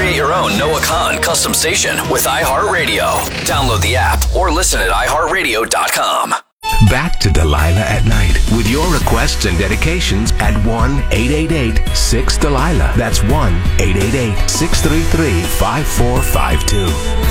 Create your own Noah Khan custom station with iHeartRadio. Download the app or listen at iHeartRadio.com. Back to Delilah at Night with your requests and dedications at 1-888-6-DELILAH. That's 1-888-633-5452.